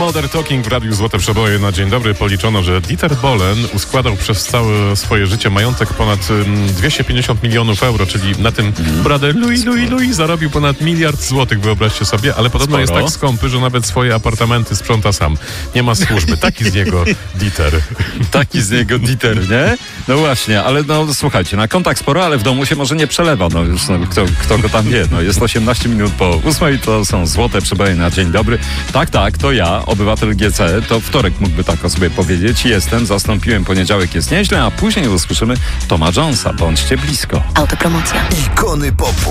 Modern Talking w Radiu Złote Przeboje na dzień dobry. Policzono, że Dieter Bohlen uskładał przez całe swoje życie majątek ponad 250 milionów euro, czyli na tym brother Louis zarobił ponad 1 miliard złotych, wyobraźcie sobie, ale podobno jest tak skąpy, że nawet swoje apartamenty sprząta sam. Nie ma służby. Taki z niego Dieter. Taki z niego Dieter, nie? No właśnie, ale no słuchajcie, na kontach sporo, ale w domu się może nie przelewa. No już kto go tam wie. No jest 18 minut po 8, to są Złote Przeboje na dzień dobry. Tak, to ja, obywatel GC, to wtorek mógłby tak o sobie powiedzieć. Jestem, zastąpiłem, poniedziałek jest nieźle, a później usłyszymy Toma Jonesa. Bądźcie blisko. Autopromocja. Ikony popu.